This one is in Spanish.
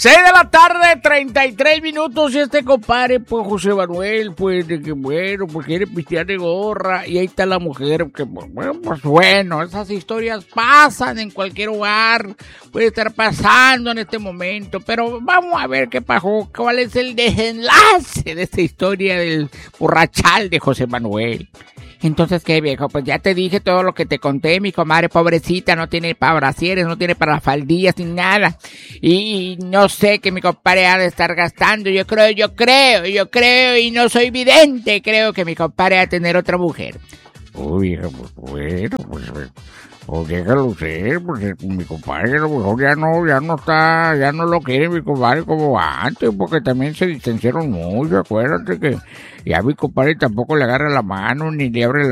6:33 y este compadre, pues José Manuel, pues de que bueno, pues quiere pistear de gorra y ahí está la mujer, que bueno, esas historias pasan en cualquier hogar, puede estar pasando en este momento, pero vamos a ver qué pasó, cuál es el desenlace de esta historia del borrachal de José Manuel. Entonces, ¿qué, viejo? Pues ya te dije todo lo que te conté, mi comadre pobrecita, no tiene para brasieres, no tiene para faldillas ni nada. Y no sé qué mi compadre ha de estar gastando. Yo creo, y no soy vidente, creo que mi compadre ha de tener otra mujer. Uy, vieja, pues bueno, pues déjalo ser, pues mi compadre a lo mejor ya no está, ya no lo quiere mi compadre como antes, porque también se distanciaron mucho, acuérdate que ya mi compadre tampoco le agarra la mano ni le abre la